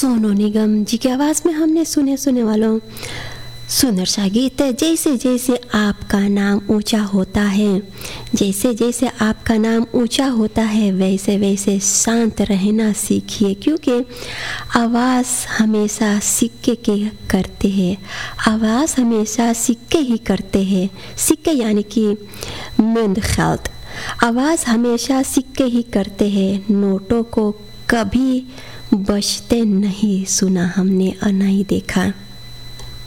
सोनू निगम जी की आवाज़ में हमने सुने वालों सुंदर सा गीत। जैसे जैसे आपका नाम ऊंचा होता है, जैसे जैसे आपका नाम ऊंचा होता है, वैसे वैसे शांत रहना सीखिए, क्योंकि आवाज़ हमेशा सिक्के के करते हैं। आवाज़ हमेशा सिक्के ही करते हैं। सिक्के यानी कि मुंदखल्त। आवाज़ हमेशा सिक्के ही करते हैं, नोटों को कभी बचते नहीं सुना हमने और नहीं देखा।